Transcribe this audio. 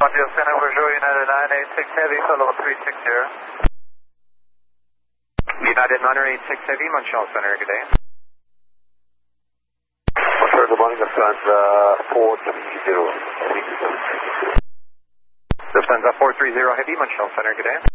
Montreal Center, bonjour, United 986 Heavy, solo 360. United 986 Heavy, Montreal Center, good day. Montreal, good morning, Lufthansa 430. Lufthansa 430 Heavy, Montreal Center, good day.